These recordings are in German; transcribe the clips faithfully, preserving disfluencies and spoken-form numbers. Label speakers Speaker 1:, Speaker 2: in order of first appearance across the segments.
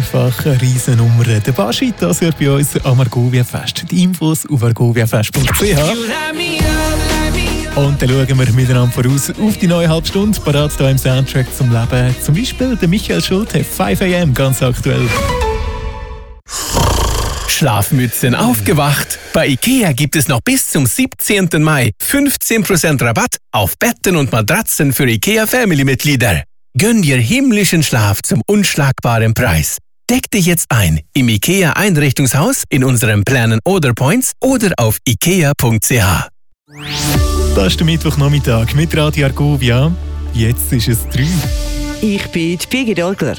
Speaker 1: einfach eine Riesennummer. Der Baschi, das hört bei uns am Argovia-Fest. Die Infos auf argoviafest punkt c h. Und dann schauen wir miteinander voraus auf die neue Halbstunde. Parat hier im Soundtrack zum Leben. Zum Beispiel der Michael Schulte, fünf a m, ganz aktuell.
Speaker 2: Schlafmützen aufgewacht. Bei IKEA gibt es noch bis zum siebzehnten Mai fünfzehn Prozent Rabatt auf Betten und Matratzen für IKEA Family-Mitglieder. Gönn dir himmlischen Schlaf zum unschlagbaren Preis. Deck dich jetzt ein im IKEA Einrichtungshaus, in unseren Planen Order Points oder auf ikea punkt c h.
Speaker 1: Das ist der Mittwochnachmittag mit Radio Argovia. Jetzt ist es drei.
Speaker 3: Ich bin die Birgit Orgler.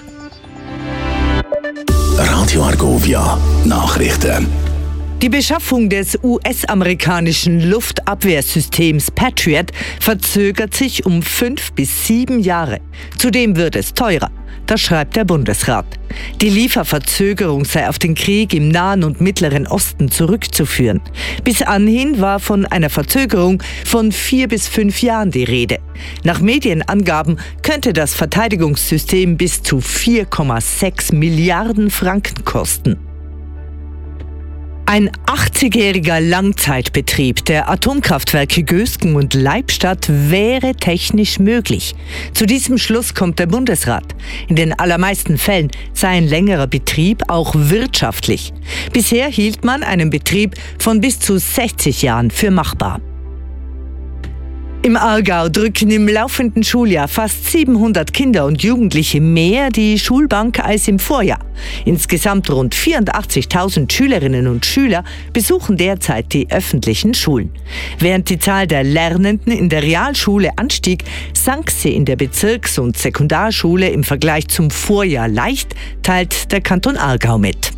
Speaker 4: Radio Argovia Nachrichten.
Speaker 3: Die Beschaffung des U S-amerikanischen Luftabwehrsystems Patriot verzögert sich um fünf bis sieben Jahre. Zudem wird es teurer. Das schreibt der Bundesrat. Die Lieferverzögerung sei auf den Krieg im Nahen und Mittleren Osten zurückzuführen. Bis anhin war von einer Verzögerung von vier bis fünf Jahren die Rede. Nach Medienangaben könnte das Verteidigungssystem bis zu vier Komma sechs Milliarden Franken kosten. Ein achtzigjähriger Langzeitbetrieb der Atomkraftwerke Gösgen und Leibstadt wäre technisch möglich. Zu diesem Schluss kommt der Bundesrat. In den allermeisten Fällen sei ein längerer Betrieb auch wirtschaftlich. Bisher hielt man einen Betrieb von bis zu sechzig Jahren für machbar. Im Aargau drücken im laufenden Schuljahr fast siebenhundert Kinder und Jugendliche mehr die Schulbank als im Vorjahr. Insgesamt rund vierundachtzigtausend Schülerinnen und Schüler besuchen derzeit die öffentlichen Schulen. Während die Zahl der Lernenden in der Realschule anstieg, sank sie in der Bezirks- und Sekundarschule im Vergleich zum Vorjahr leicht, teilt der Kanton Aargau mit.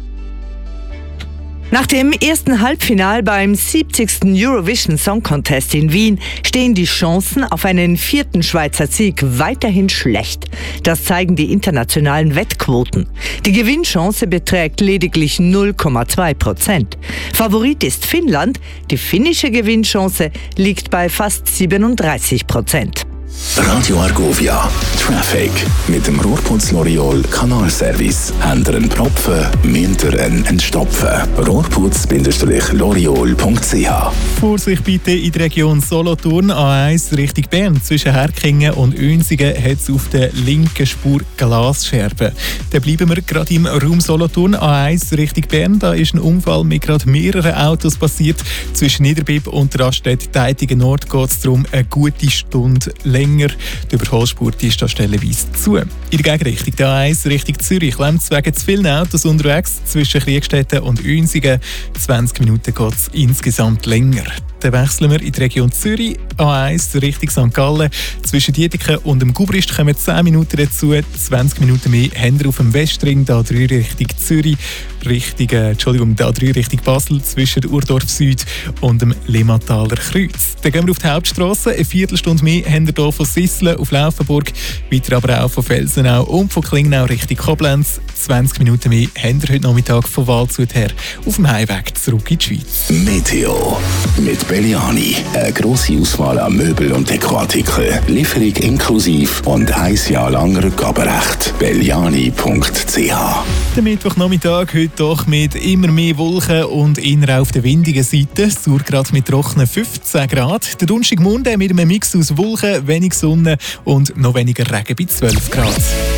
Speaker 3: Nach dem ersten Halbfinal beim siebzigsten Eurovision Song Contest in Wien stehen die Chancen auf einen vierten Schweizer Sieg weiterhin schlecht. Das zeigen die internationalen Wettquoten. Die Gewinnchance beträgt lediglich null Komma zwei Prozent. Favorit ist Finnland. Die finnische Gewinnchance liegt bei fast siebenunddreißig Prozent.
Speaker 4: Radio Argovia Traffic mit dem Rohrputz L'Oreal Kanalservice. Händeren Propfen, Münteren entstopfen. rohrputz Bindestrich L'Oreal punkt c h.
Speaker 1: Vorsicht bitte in der Region Solothurn, A eins Richtung Bern. Zwischen Herkingen und Önsigen hat es auf der linken Spur Glasscherben. Dann bleiben wir gerade im Raum Solothurn, A eins Richtung Bern. Da ist ein Unfall mit gerade mehreren Autos passiert. Zwischen Niederbipp und der Raststätte Teitigen Nord geht es darum eine gute Stunde länger. Die Überholspur die ist da stellenweise zu. In der Gegenrichtung der A eins Richtung Zürich klemmt es wegen zu vielen Autos unterwegs. Zwischen Kriegstetten und Önsigen zwanzig Minuten geht es insgesamt länger. Dann wechseln wir in die Region Zürich. A eins Richtung Sankt Gallen. Zwischen Dietiken und dem Gubrist kommen zehn Minuten dazu. zwanzig Minuten mehr haben wir auf dem Westring. Da drei Richtung Zürich. Richtung, äh, Entschuldigung, da drei Richtung Basel. Zwischen Urdorf Süd und dem Lemmataler Kreuz. Dann gehen wir auf die Hauptstrasse. Eine Viertelstunde mehr haben wir hier von Sisslen auf Laufenburg. Weiter aber auch von Felsenau und von Klingnau Richtung Koblenz. zwanzig Minuten mehr haben wir heute Nachmittag von Waldshut her auf dem Heimweg zurück in die Schweiz.
Speaker 4: Meteo mit Belliani. Eine grosse Auswahl an Möbel- und Dekoartikeln. Lieferung inklusive und ein Jahr lang Rückgaberecht. belliani punkt c h.
Speaker 1: Der Mittwochnachmittag heute doch mit immer mehr Wolken und eher auf der windigen Seite. Surgrad mit trockenen fünfzehn Grad. Der Donnerstagmorgen mit einem Mix aus Wolken, wenig Sonne und noch weniger Regen bei zwölf Grad.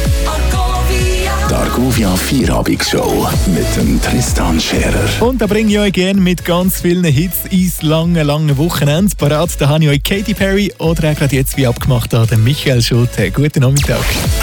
Speaker 4: Die Argovia Vierabendshow mit dem Tristan Scherer.
Speaker 1: Und da bringe ich euch gerne mit ganz vielen Hits ins lange, lange Wochenende. Parat, da habe ich euch Katy Perry oder auch gerade jetzt wie abgemacht an den Michael Schulte. Guten Nachmittag.